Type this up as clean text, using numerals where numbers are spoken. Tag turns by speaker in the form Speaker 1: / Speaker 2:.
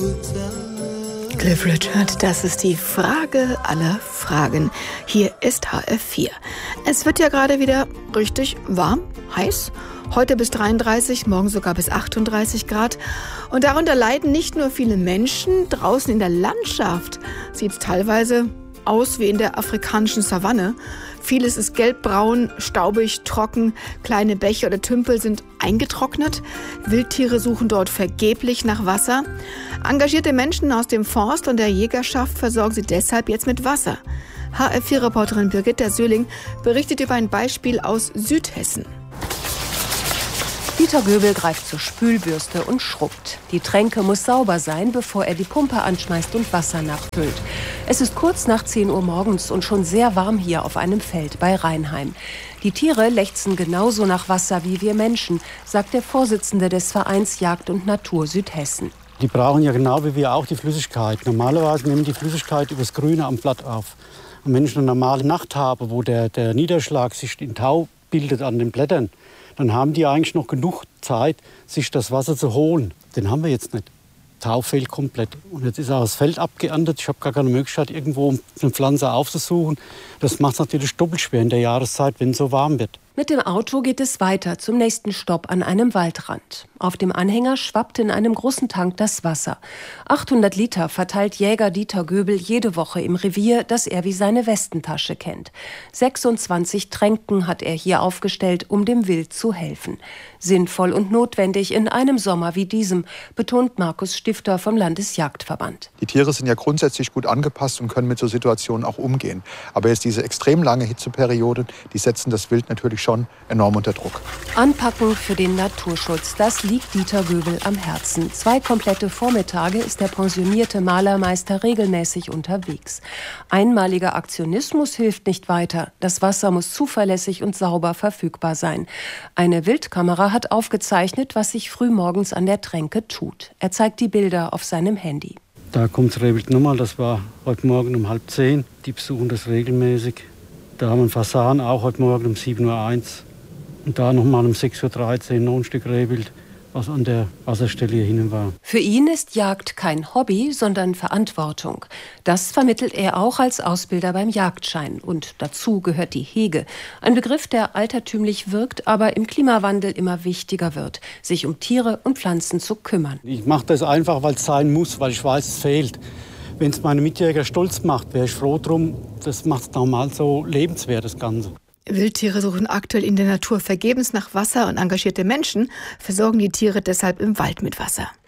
Speaker 1: Cliff Richard, das ist die Frage aller Fragen. Hier ist HR4. Es wird ja gerade wieder richtig warm, heiß. Heute bis 33, morgen sogar bis 38 Grad. Und darunter leiden nicht nur viele Menschen. Draußen in der Landschaft sieht es teilweise aus wie in der afrikanischen Savanne. Vieles ist gelbbraun, staubig, trocken. Kleine Bäche oder Tümpel sind eingetrocknet. Wildtiere suchen dort vergeblich nach Wasser. Engagierte Menschen aus dem Forst und der Jägerschaft versorgen sie deshalb jetzt mit Wasser. HR4-Reporterin Birgitta Söhling berichtet über ein Beispiel aus Südhessen.
Speaker 2: Dieter Göbel greift zur Spülbürste und schrubbt. Die Tränke muss sauber sein, bevor er die Pumpe anschmeißt und Wasser nachfüllt. Es ist kurz nach 10 Uhr morgens und schon sehr warm hier auf einem Feld bei Rheinheim. Die Tiere lechzen genauso nach Wasser wie wir Menschen, sagt der Vorsitzende des Vereins Jagd und Natur Südhessen.
Speaker 3: Die brauchen ja genau wie wir auch die Flüssigkeit. Normalerweise nehmen die Flüssigkeit übers Grüne am Blatt auf. Und wenn ich eine normale Nacht habe, wo der Niederschlag sich in Tau bildet an den Blättern, dann haben die eigentlich noch genug Zeit, sich das Wasser zu holen. Den haben wir jetzt nicht. Tau fehlt komplett. Und jetzt ist auch das Feld abgeerntet. Ich habe gar keine Möglichkeit, irgendwo eine Pflanze aufzusuchen. Das macht es natürlich doppelt schwer in der Jahreszeit, wenn es so warm wird.
Speaker 2: Mit dem Auto geht es weiter zum nächsten Stopp an einem Waldrand. Auf dem Anhänger schwappt in einem großen Tank das Wasser. 800 Liter verteilt Jäger Dieter Göbel jede Woche im Revier, das er wie seine Westentasche kennt. 26 Tränken hat er hier aufgestellt, um dem Wild zu helfen. Sinnvoll und notwendig in einem Sommer wie diesem, betont Markus Stifter vom Landesjagdverband.
Speaker 4: Die Tiere sind ja grundsätzlich gut angepasst und können mit so Situationen auch umgehen. Aber jetzt diese extrem lange Hitzeperiode, die setzen das Wild natürlich schon enorm unter Druck.
Speaker 2: Anpacken für den Naturschutz, das liegt Dieter Göbel am Herzen. 2 komplette Vormittage ist der pensionierte Malermeister regelmäßig unterwegs. Einmaliger Aktionismus hilft nicht weiter. Das Wasser muss zuverlässig und sauber verfügbar sein. Eine Wildkamera hat aufgezeichnet, was sich frühmorgens an der Tränke tut. Er zeigt die Bilder auf seinem Handy.
Speaker 3: Da kommt das Rehwild nochmal, das war heute Morgen um 9:30. Die besuchen das regelmäßig. Da haben wir einen Fasan, auch heute Morgen um 7:01 Uhr. Und da nochmal um 6:13 Uhr noch ein Stück Rehwild, was an der Wasserstelle hier hinten war.
Speaker 2: Für ihn ist Jagd kein Hobby, sondern Verantwortung. Das vermittelt er auch als Ausbilder beim Jagdschein. Und dazu gehört die Hege. Ein Begriff, der altertümlich wirkt, aber im Klimawandel immer wichtiger wird, sich um Tiere und Pflanzen zu kümmern.
Speaker 3: Ich mache das einfach, weil es sein muss, weil ich weiß, es fehlt. Wenn es meine Mitjäger stolz macht, wäre ich froh drum. Das macht es normal so lebenswert, das Ganze.
Speaker 1: Wildtiere suchen aktuell in der Natur vergebens nach Wasser und engagierte Menschen versorgen die Tiere deshalb im Wald mit Wasser.